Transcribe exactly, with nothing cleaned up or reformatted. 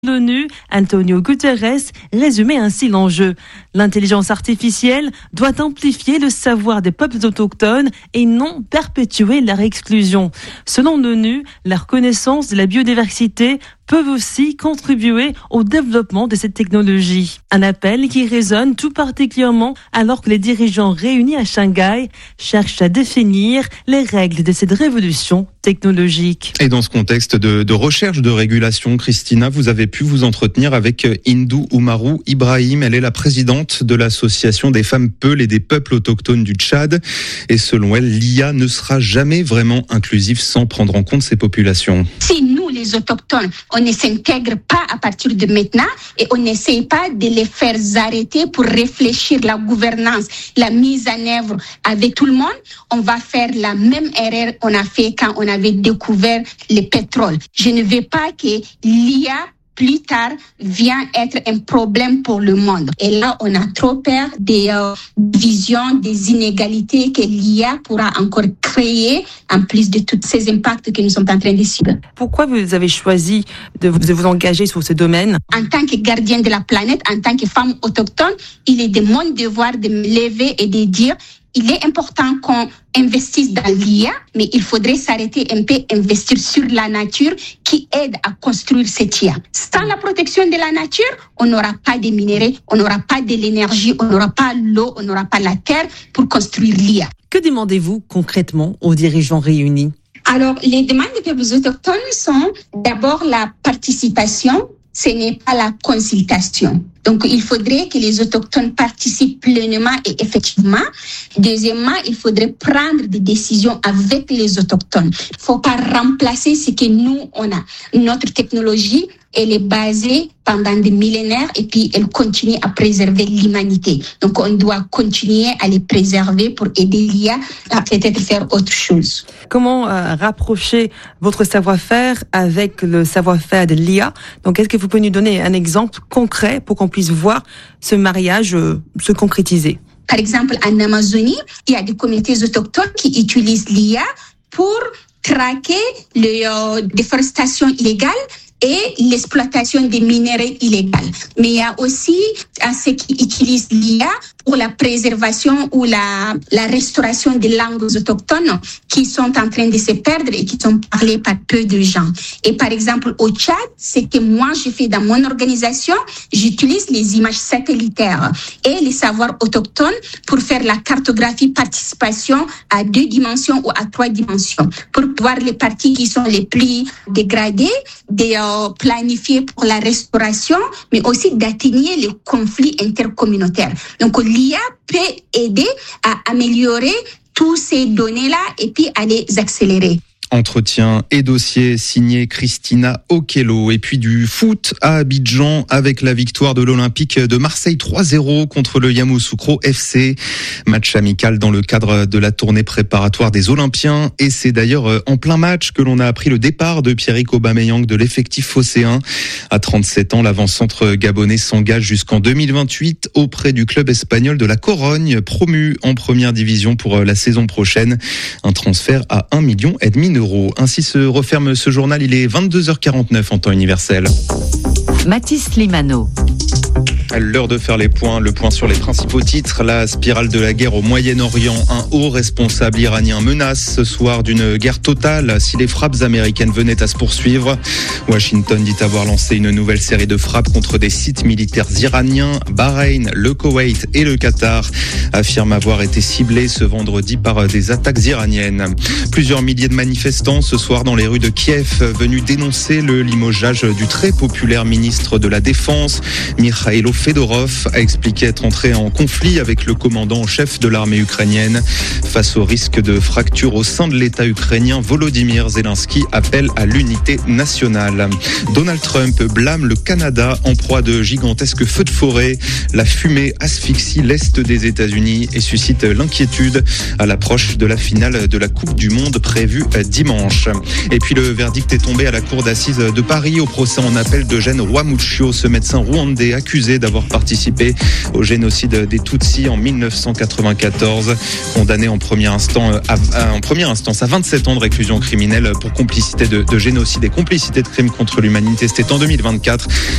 l'ONU, Antonio Guterres, résumait ainsi l'enjeu. L'intelligence artificielle doit amplifier le savoir des peuples autochtones et non perpétuer leur exclusion. Selon l'ONU, la reconnaissance de la biodiversité peuvent aussi contribuer au développement de cette technologie. Un appel qui résonne tout particulièrement alors que les dirigeants réunis à Shanghai cherchent à définir les règles de cette révolution technologique. Et dans ce contexte de, de recherche de régulation, Christina, vous avez pu vous entretenir avec Hindou Oumarou Ibrahim. Elle est la présidente de l'association des femmes Peuls et des peuples autochtones du Tchad. Et selon elle, l'I A ne sera jamais vraiment inclusive sans prendre en compte ces populations. Si nous, les autochtones, on ne s'intègre pas à partir de maintenant et on n'essaye pas de les faire arrêter pour réfléchir la gouvernance, la mise en œuvre avec tout le monde, on va faire la même erreur qu'on a fait quand on avait découvert le pétrole. Je ne veux pas que l'I A plus tard vient être un problème pour le monde. Et là, on a trop peur des euh, visions, des inégalités que l'I A pourra encore créer, en plus de tous ces impacts que nous sommes en train de subir. Pourquoi vous avez choisi de vous, de vous engager sur ce domaine? En tant que gardienne de la planète, en tant que femme autochtone, il est de mon devoir de me lever et de dire il est important qu'on investisse dans l'I A, mais il faudrait s'arrêter un peu, investir sur la nature qui aide à construire cette I A. Sans la protection de la nature, on n'aura pas de minéraux, on n'aura pas de l'énergie, on n'aura pas l'eau, on n'aura pas la terre pour construire l'I A. Que demandez-vous concrètement aux dirigeants réunis? Alors, les demandes des peuples autochtones sont d'abord la participation, ce n'est pas la consultation. Donc, il faudrait que les autochtones participent pleinement et effectivement. Deuxièmement, il faudrait prendre des décisions avec les autochtones. Il ne faut pas remplacer ce que nous, on a. Notre technologie, elle est basée pendant des millénaires et puis elle continue à préserver l'humanité. Donc, on doit continuer à les préserver pour aider l'I A à peut-être faire autre chose. Comment euh, rapprocher votre savoir-faire avec le savoir-faire de l'I A? Donc, est-ce que vous pouvez nous donner un exemple concret pour qu'on puisse voir ce mariage euh, se concrétiser? Par exemple, en Amazonie, il y a des communautés autochtones qui utilisent l'I A pour traquer la euh, déforestation illégale et l'exploitation des minéraux illégaux. Mais il y a aussi ceux qui utilisent l'I A pour la préservation ou la, la restauration des langues autochtones qui sont en train de se perdre et qui sont parlées par peu de gens. Et par exemple, au Tchad, ce que moi je fais dans mon organisation, j'utilise les images satellitaires et les savoirs autochtones pour faire la cartographie participation à deux dimensions ou à trois dimensions, pour voir les parties qui sont les plus dégradées, des planifier pour la restauration, mais aussi d'atténuer les conflits intercommunautaires. Donc, l'I A peut aider à améliorer tous ces données-là et puis à les accélérer. Entretien et dossier signé Christina Okello. Et puis du foot à Abidjan avec la victoire de l'Olympique de Marseille trois zéro contre le Yamoussoukro F C. Match amical dans le cadre de la tournée préparatoire des Olympiens. Et c'est d'ailleurs en plein match que l'on a appris le départ de Pierre-Emerick Aubameyang de l'effectif phocéen. À trente-sept ans, l'avant-centre gabonais s'engage jusqu'en deux mille vingt-huit auprès du club espagnol de la Corogne, promu en première division pour la saison prochaine. Un transfert à un million et demi d'euros. Ainsi se referme ce journal, il est vingt-deux heures quarante-neuf en temps universel. Mathis Limano. L'heure de faire les points, le point sur les principaux titres. La spirale de la guerre au Moyen-Orient. Un haut responsable iranien menace ce soir d'une guerre totale si les frappes américaines venaient à se poursuivre. Washington dit avoir lancé une nouvelle série de frappes contre des sites militaires iraniens. Bahreïn, le Koweït et le Qatar affirment avoir été ciblés ce vendredi par des attaques iraniennes. Plusieurs milliers de manifestants ce soir dans les rues de Kiev venus dénoncer le limogeage du très populaire ministre de la Défense, Mikhailo Fedorov, a expliqué être entré en conflit avec le commandant en chef de l'armée ukrainienne. Face au risque de fracture au sein de l'État ukrainien, Volodymyr Zelensky appelle à l'unité nationale. Donald Trump blâme le Canada en proie de gigantesques feux de forêt. La fumée asphyxie l'est des États-Unis et suscite l'inquiétude à l'approche de la finale de la Coupe du Monde prévue dimanche. Et puis le verdict est tombé à la cour d'assises de Paris au procès en appel d'Eugène Rwamuccio, ce médecin rwandais accusé d'avoir d'avoir participé au génocide des Tutsis en mille neuf cent quatre-vingt-quatorze. Condamné en premier instant, à, à, en première instance à vingt-sept ans de réclusion criminelle pour complicité de, de génocide et complicité de crimes contre l'humanité. C'était en deux mille vingt-quatre.